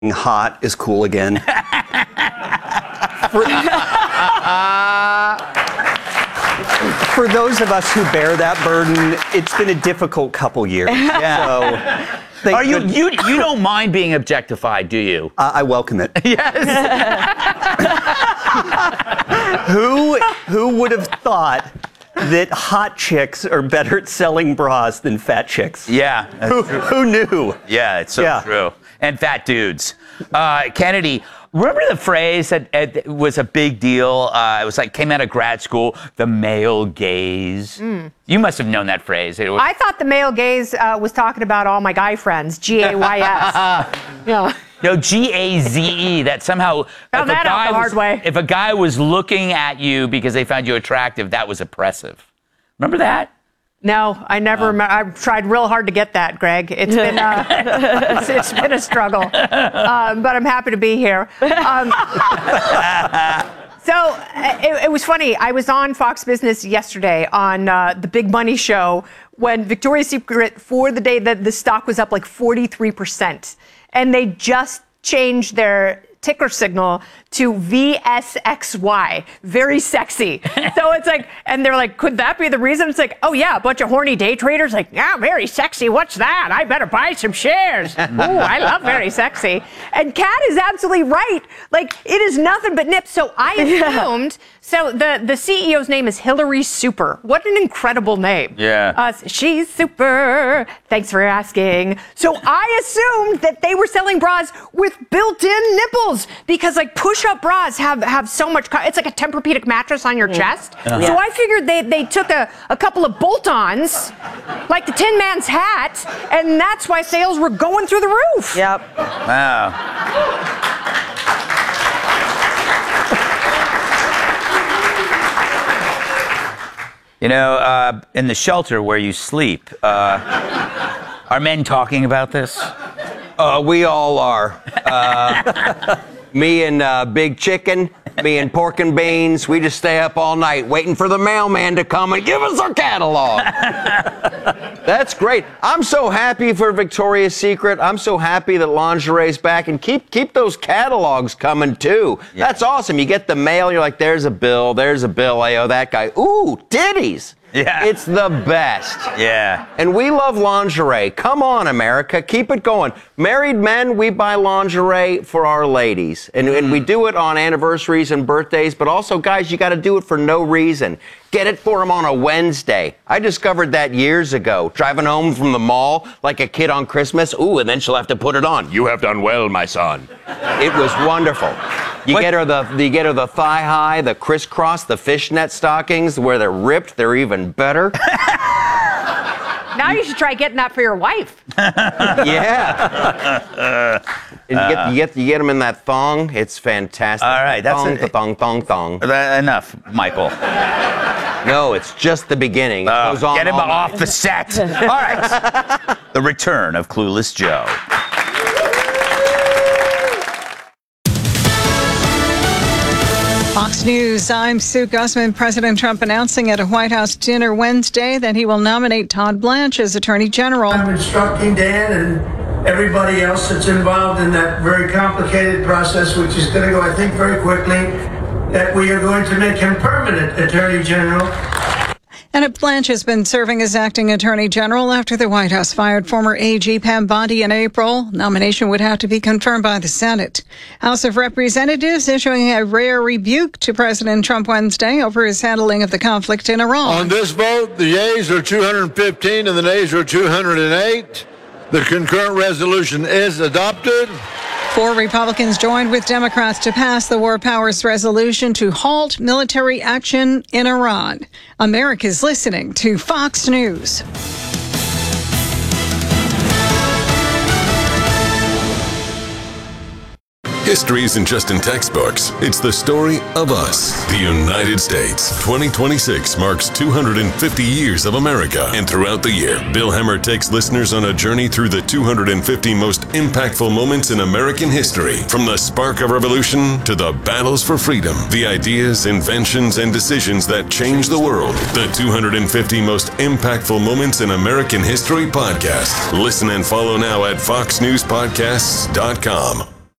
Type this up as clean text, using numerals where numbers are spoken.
hot is cool again. For those of us who bear that burden, it's been a difficult couple years. Yeah. So, you don't mind being objectified, do you? I welcome it. Yes. Who would have thought that hot chicks are better at selling bras than fat chicks? Yeah. Who knew? Yeah, it's so true. And fat dudes. Kennedy, remember the phrase that was a big deal? It was like, came out of grad school, the male gaze. You must have known that phrase. I thought the male gaze was talking about all my guy friends, G-A-Y-S. Yeah. No, G-A-Z-E, that somehow... Found that out the hard way. If a guy was looking at you because they found you attractive, that was oppressive. Remember that? No, I never remember. I've tried real hard to get that, Greg. It's been it's been a struggle, but I'm happy to be here. So it was funny. I was on Fox Business yesterday on the Big Money Show when Victoria's Secret, for the day that the stock was up like 43%, and they just changed their ticker signal to VSXY, very sexy. So it's like, and they're like, could that be the reason? It's like, oh yeah, a bunch of horny day traders like, yeah, very sexy, what's that? I better buy some shares. Ooh, I love very sexy. And Kat is absolutely right. Like, it is nothing but nips. So I assumed, so the CEO's name is Hillary Super. What an incredible name. Yeah. She's super. Thanks for asking. So I assumed that they were selling bras with built-in nipples because like push-up bras have so much, it's like a Tempur-Pedic mattress on your chest. So I figured they took a couple of bolt-ons, like the Tin Man's hat, and that's why sales were going through the roof. Yep. Wow. You know, in the shelter where you sleep, are men talking about this? We all are. Me and Big Chicken, me and Pork and Beans, we just stay up all night waiting for the mailman to come and give us our catalog. That's great. I'm so happy for Victoria's Secret. I'm so happy that lingerie's back, and keep those catalogs coming too. Yeah. That's awesome. You get the mail, you're like, there's a bill, I owe that guy. Ooh, titties. Yeah. It's the best. Yeah. And we love lingerie. Come on, America. Keep it going. Married men, we buy lingerie for our ladies. And we do it on anniversaries and birthdays. But also, guys, you got to do it for no reason. Get it for them on a Wednesday. I discovered that years ago. Driving home from the mall like a kid on Christmas. Ooh, and then she'll have to put it on. You have done well, my son. It was wonderful. You get her the thigh high, the crisscross, the fishnet stockings where they're ripped. They're even better. Now you should try getting that for your wife. Yeah. You get them in that thong. It's fantastic. All right, that's thong. Enough, Michael. No, it's just the beginning. It goes on get him all off night. the set. All right. The return of Clueless Joe. Fox News, I'm Sue Gussman. President Trump announcing at a White House dinner Wednesday that he will nominate Todd Blanche as Attorney General. I'm instructing Dan and everybody else that's involved in that very complicated process, which is going to go, I think, very quickly, that we are going to make him permanent Attorney General. And Blanche has been serving as acting Attorney General after the White House fired former AG Pam Bondi in April. Nomination would have to be confirmed by the Senate. House of Representatives issuing a rare rebuke to President Trump Wednesday over his handling of the conflict in Iran. On this vote, the yeas are 215 and the nays are 208. The concurrent resolution is adopted. 4 Republicans joined with Democrats to pass the War Powers Resolution to halt military action in Iran. America's listening to Fox News. History isn't just in textbooks. It's the story of us, the United States. 2026 marks 250 years of America. And throughout the year, Bill Hemmer takes listeners on a journey through the 250 most impactful moments in American history. From the spark of revolution to the battles for freedom, the ideas, inventions, and decisions that changed the world. The 250 most impactful moments in American history podcast. Listen and follow now at foxnewspodcasts.com.